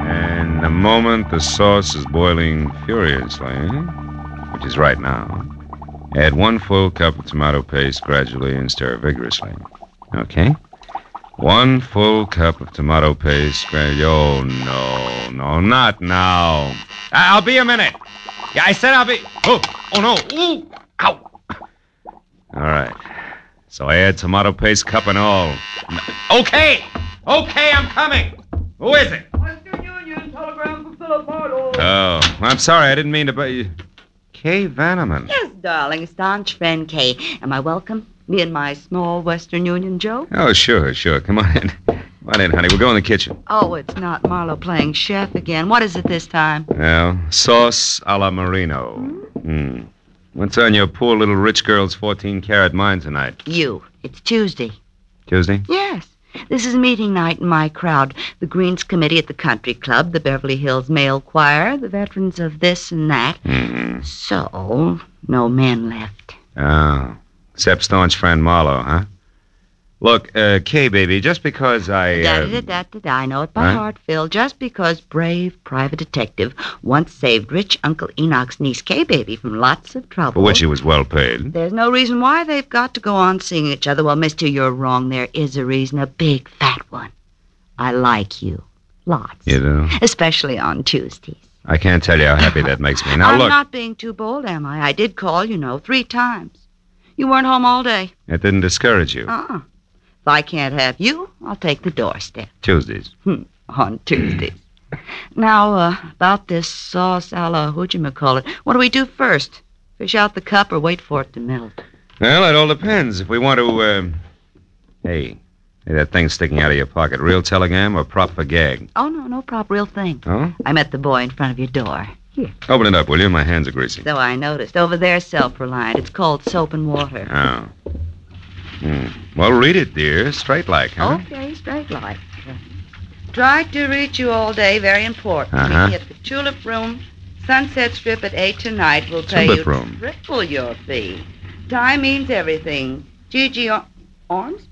And the moment the sauce is boiling furiously, which is right now, add 1 full cup of tomato paste gradually and stir vigorously. Okay? 1 full cup of tomato paste gradually. Oh, no, not now. I'll be a minute. Yeah, I said I'll be... Oh no. Ooh, ow. All right. So I add tomato paste, cup and all. Okay, I'm coming. Who is it? Western Union, telegram for Philip Marlowe. Oh, I'm sorry. I didn't mean to... Kay Vanneman. Yes, darling. Staunch friend Kay. Am I welcome? Me and my small Western Union Joe? Oh, sure. Come on in. Come on in, honey. We'll go in the kitchen. Oh, it's not Marlowe playing chef again. What is it this time? Well, sauce a la Marino. What's on your poor little rich girl's 14-carat mind tonight? It's Tuesday. Tuesday? Yes. This is meeting night in my crowd. The Greens Committee at the Country Club, the Beverly Hills Male Choir, the veterans of this and that. So, no men left. Oh. Except staunch friend Marlowe, huh? Look, Kay, baby, just because I... I know it by heart, Phil. Just because brave private detective once saved rich Uncle Enoch's niece, Kay, baby, from lots of trouble. For which he was well paid. There's no reason why they've got to go on seeing each other. Well, mister, you're wrong. There is a reason, a big, fat one. I like you. Lots. You do? Especially on Tuesdays. I can't tell you how happy that makes me. Now, I'm look... not being too bold, am I? I did call, 3 times. You weren't home all day. It didn't discourage you. If I can't have you, I'll take the doorstep. Tuesdays. On Tuesdays. Now, about this sauce a la whatchamacallit. What do we do first? Fish out the cup or wait for it to melt? Well, it all depends. If we want to, Hey, that thing sticking out of your pocket, real telegram or prop for gag? Oh, no prop, real thing. Oh? I met the boy in front of your door. Here. Open it up, will you? My hands are greasy. So I noticed. Over there, self-reliant. It's called soap and water. Oh. Well, read it, dear. Straight like, huh? Okay, straight like. Tried to reach you all day. Very important. Meet me at the Tulip Room, Sunset Strip at 8 tonight. We'll pay you triple your fee. Time means everything. Gigi Arms?